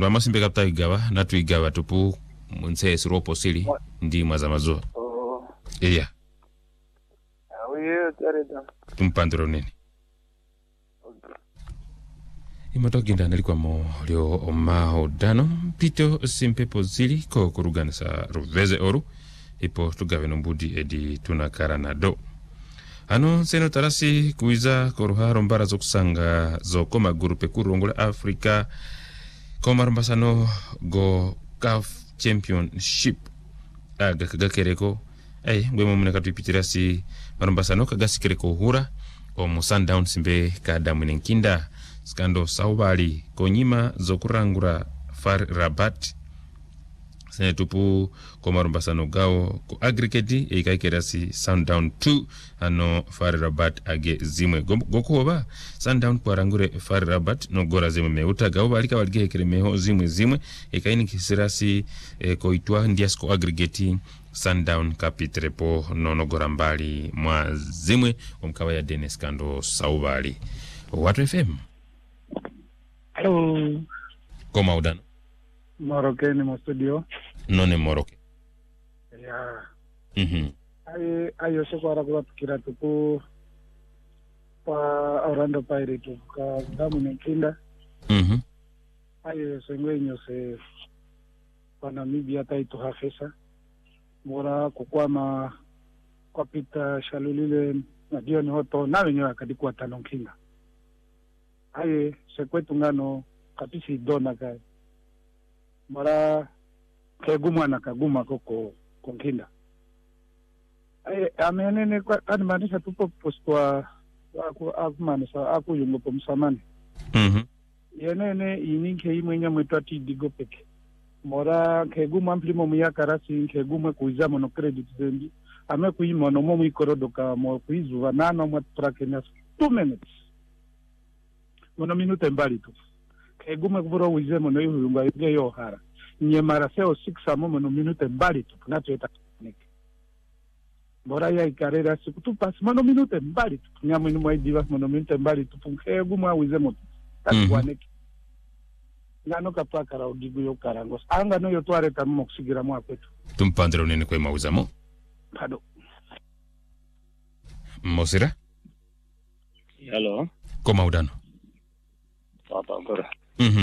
masimbe kapta igawa natu igawa tupu mwense siropo sili ndi mwazamazo. Iya. Awiye tareda. Tumpandro nini. Imatoginda nalikuwa lyo omahodano pito simpepo zili ko kuruganisa ruveze oru ipo tugawe nombudi edi tunakara na do. Ano seno tarasi kuiza koruharo mbara zokusanga zokoma gurupe kurongole Afrika komarumbasano go CAF Championship aga kagakereko ngwemo muneka tuipitirasi marumbasano kagasikereko hura o Sundowns mbe kada mwenenkinda skando saubali konyima zokurangura FAR Rabat sene tupu komarumbasano gao ko aggregate ikaikerasi Sundown 2 ano FAR Rabat age zimwe gokuoba Sundown kwarangure FAR Rabat no gora zimwe meuta gao balika walige keremeho zimwe ikaini kisirasi ko itwa ndias ko aggregate Sundown kapitrepo no gora mbali mwa zimwe omkawa ya Dennis kando saubali Watu FM. Hello. Koma udano. Moroke ni mo studio. None Moroke. Yeah. Ayo sekwara kwa tukira tupu pa Orlando Pirates ka damu nkinda. Ayo sengwenyo se pa Namibia taitu hafesa. Mora kukwama kwa pita shalulile na dio ni hoto na wenyo akadikuwa tanonkinga. Aye sekwetu ngano kapisi dona kai. Mara keguma na kaguma koko konkinda. Amenene kwa animanisha tupo postwa aku yungo pomsamani. Yenene ininke imwenya mwetwati digopeke. Mora keguma mplimo muyakarasi keguma kuiza mono credit zendi. Ame kuima no momu ikorodoka mo kuizu vanano mwatprake nas 2 minutes. Mono minute mbali tu. Keguma kuburo wize mono yunga yuge yohara. Nye maraseo 6 amo no minute mbali tu. Nato yeta neke. Bora ya ikarera siku tu pas mono minute mbali tu. Nyamu inu mwa idivas mono minute mbali tu. Keguma wize mono. Tatu waneke. Ngano kapwa kara udigu yo karangos. Anga no yotuare tamu mokusigira mwa kwetu. Tumpandro nini kwe mawuzamo? Pado. Mosira? Hello. Koma udano. Papa ngora.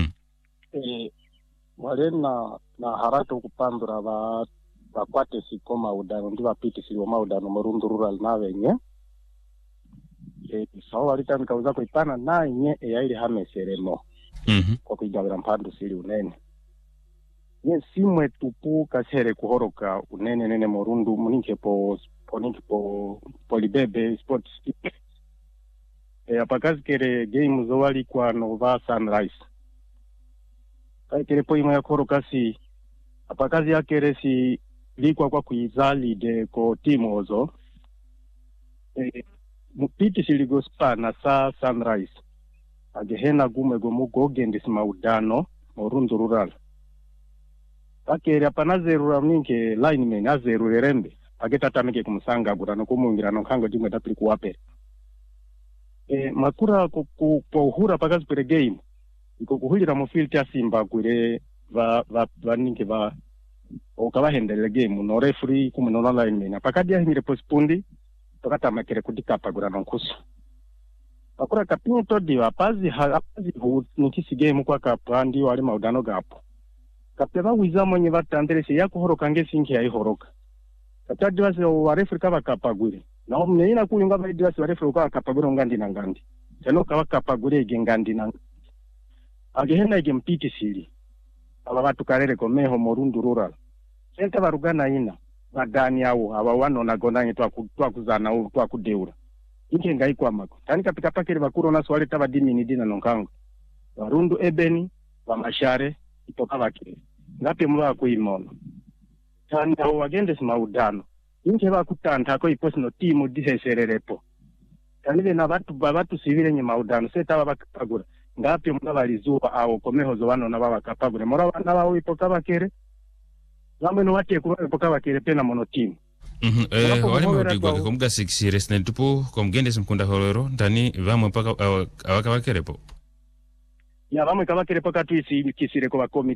Wale na haratu kupandura bakwate sikoma udano ndi bapiti sikoma udano Morundu rural navenye. Sawa walita nikauza kuipana na nye yaili hameseremo. Kwa kuigabira mpandu siri unene. Nye simwe tupu kasere kuhoroka unene nene Morundu muninke po polibebe sports. Apakazi kere game zowali kwa Nova Sunrise. Kere po imwe ya kuhoroka si apakazi ya kere si likwa kwa kuizali de ko timu ozo. Mupiti siligo spa na sa Sunrise. Agehena gume gomugo gendis maudano Morundu rural. Akere apanazeru raminke lineman azeru lerembe. Ageta tamike kumusanga gurano kumungira no kango dimwe tapili kuwapere. Makura kwa uhura pakazi kwere game. Iko kuhulira mu field ya Simba kwere ninke okawa hendele game no referee kumunona lineman. Pakadi ya himire postpondi tokata makere kudikapa gurano nkusu. Makura kapinyo todi wapazi nikisi game kwa kapandi wale maudano gapo. Kapeva wizamo nye vatanderese ya kuhoroka ngesinki ya ihoroka. Kapeva diwasi wa refri kava kapagure. Na mneina kuyunga va diwasi wa refri kava kapagure ngandi na ngandi. Seno kava kapagure ige ngandi na ngandi. Agehena ige mpiti sili. Aba watu karere komeho Morundu rural. Senta varugana ina. Vadani yao. Aba wano nagonanyi tuwa kuzana u tuwa kudeura. Inke ngai kwa mako. Tani kapika pakiri vakuro na swale tava dimini dina nonkango. Warundu ebeni. Wa mashare. Itoka vakiri. Ngapi mwa kuimono. Tani hao wagende simaudano. Inke vakutanta hako iposi no timu disesererepo. Tani na watu sivile nye maudano. Seta wabakapagura. Ngapi mwa walizuwa au komehozo wano na wabakapagura. Mora wana wao ipoka vakere. Zamweno wate kuwa ipoka vakere pena mono timu. Wale maudigwa kumga sikisires na tupu kumgende simkunda hororo. Ndani vamo paka awaka wakerepo. Ya vamo ikawakerepo katu isi kisire kwa komi